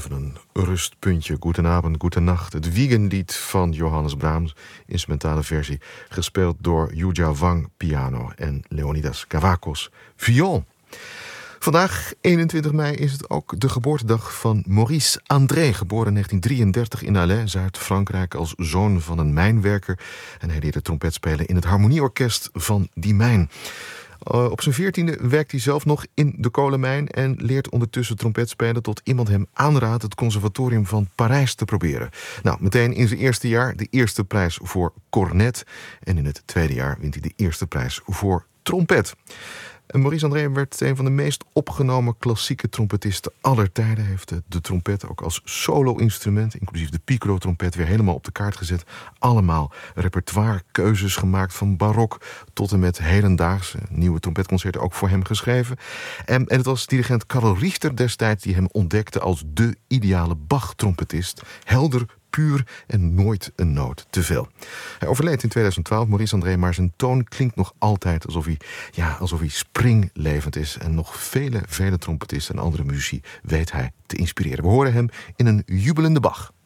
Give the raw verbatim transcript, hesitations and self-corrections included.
Even een rustpuntje. Goedenavond, goedenacht. Het Wiegenlied van Johannes Brahms, instrumentale versie, gespeeld door Yuja Wang, piano, en Leonidas Kavakos, viool. Vandaag, eenentwintig mei, is het ook de geboortedag van Maurice André, geboren in negentien drieëndertig in Alais, Zuid-Frankrijk, als zoon van een mijnwerker. En hij leerde trompet spelen in het harmonieorkest van die mijn. Uh, op zijn veertiende werkt hij zelf nog in de kolenmijn en leert ondertussen trompet spelen tot iemand hem aanraadt het conservatorium van Parijs te proberen. Nou, meteen in zijn eerste jaar de eerste prijs voor cornet en in het tweede jaar wint hij de eerste prijs voor trompet. En Maurice André werd een van de meest opgenomen klassieke trompetisten aller tijden. Hij heeft de trompet ook als solo-instrument, inclusief de piccolo-trompet, weer helemaal op de kaart gezet. Allemaal repertoirekeuzes gemaakt van barok tot en met hedendaagse nieuwe trompetconcerten ook voor hem geschreven. En, en het was dirigent Karl Richter destijds die hem ontdekte als de ideale Bach-trompetist. Helder, puur en nooit een noot te veel. Hij overleed in tweeduizend twaalf, Maurice André, maar zijn toon klinkt nog altijd alsof hij, ja, alsof hij springlevend is. En nog vele, vele trompetisten en andere muzici weet hij te inspireren. We horen hem in een jubelende Bach.